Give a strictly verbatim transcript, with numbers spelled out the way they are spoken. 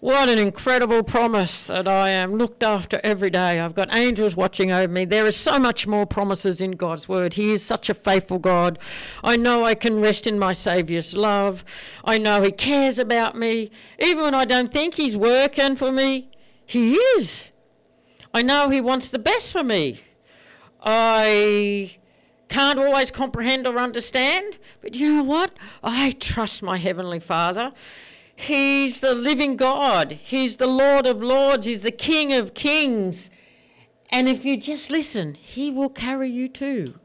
What an incredible promise that I am looked after every day. I've got angels watching over me. There is so much more promises in God's word. He is such a faithful God. I know I can rest in my Saviour's love. I know he cares about me. Even when I don't think he's working for me, he is. I know he wants the best for me. I can't always comprehend or understand, but you know what? I trust my Heavenly Father. He's the living God. He's the Lord of Lords. He's the King of Kings. And if you just listen, he will carry you too.